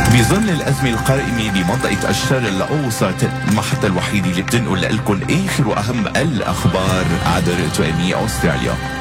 بظل الأزمة القائمة بمنطقة الشرق الأوسط، المحطة الوحيدة اللي بتنقل لكم آخر وأهم الأخبار عبر رؤية أستراليا.